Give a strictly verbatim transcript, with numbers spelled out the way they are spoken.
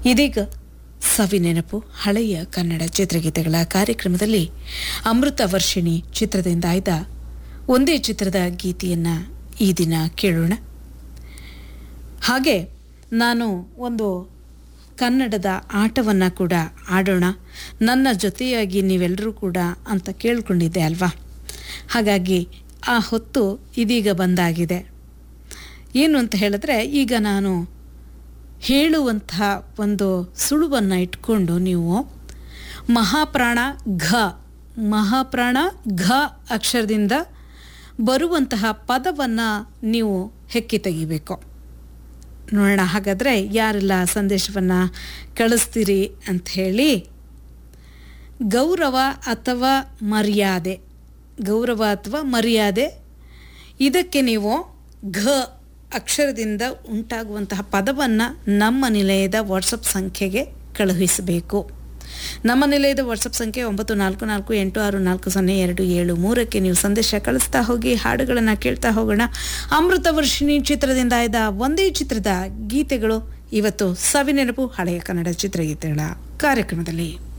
ಇದೀಗ ಸವಿನೆನಪು ಹಳೆಯ ಕನ್ನಡ ಚಿತ್ರಗೀತೆಗಳ ಕಾರ್ಯಕ್ರಮದಲ್ಲಿ ಅಮೃತ ವರ್ಷಿಣಿ ಚಿತ್ರದಿಂದ ಆಯ್ದ ಒಂದೇ ಚಿತ್ರದ ಗೀತೆಯನ್ನು ಈ ದಿನ ಕೇಳೋಣ. ಹಾಗೆ ನಾನು ಒಂದು ಕನ್ನಡದ ಆಟವನ್ನು ಕೂಡ ಆಡೋಣ, ನನ್ನ ಜೊತೆಯಾಗಿ ನೀವೆಲ್ಲರೂ ಕೂಡ ಅಂತ ಕೇಳ್ಕೊಂಡಿದ್ದೆ ಅಲ್ವಾ. ಹಾಗಾಗಿ ಆ ಹೊತ್ತು ಇದೀಗ ಬಂದಾಗಿದೆ. ಏನು ಅಂತ ಹೇಳಿದ್ರೆ, ಈಗ ನಾನು ಹೇಳುವಂತಹ ಒಂದು ಸುಳುವನ್ನು ಇಟ್ಕೊಂಡು ನೀವು ಮಹಾಪ್ರಾಣ ಘ ಮಹಾಪ್ರಾಣ ಘ ಅಕ್ಷರದಿಂದ ಬರುವಂತಹ ಪದವನ್ನು ನೀವು ಹೆಕ್ಕಿ ತೆಗಿಬೇಕು. ನೋಡೋಣ ಹಾಗಾದರೆ ಯಾರೆಲ್ಲ ಸಂದೇಶವನ್ನು ಕಳಿಸ್ತೀರಿ ಅಂಥೇಳಿ. ಗೌರವ ಅಥವಾ ಮರ್ಯಾದೆ, ಗೌರವ ಅಥವಾ ಮರ್ಯಾದೆ, ಇದಕ್ಕೆ ನೀವು ಘ ಅಕ್ಷರದಿಂದ ಉಂಟಾಗುವಂತಹ ಪದವನ್ನು ನಮ್ಮ ನಿಲಯದ ವಾಟ್ಸಪ್ ಸಂಖ್ಯೆಗೆ ಕಳುಹಿಸಬೇಕು. ನಮ್ಮ ನಿಲಯದ ವಾಟ್ಸಪ್ ಸಂಖ್ಯೆ ಒಂಬತ್ತು ನಾಲ್ಕು ನಾಲ್ಕು ಎಂಟು ಆರು ನಾಲ್ಕು ಸೊನ್ನೆ ಎರಡು ಏಳು ಮೂರಕ್ಕೆ ನೀವು ಸಂದೇಶ ಕಳಿಸ್ತಾ ಹೋಗಿ, ಹಾಡುಗಳನ್ನು ಕೇಳ್ತಾ ಹೋಗೋಣ. ಅಮೃತ ವರ್ಷಿಣಿ ಚಿತ್ರದಿಂದ ಆಯ್ದ ಒಂದೇ ಚಿತ್ರದ ಗೀತೆಗಳು ಇವತ್ತು ಸವಿನೆನಪು ಹಳೆಯ ಕನ್ನಡ ಚಿತ್ರಗೀತೆಗಳ ಕಾರ್ಯಕ್ರಮದಲ್ಲಿ.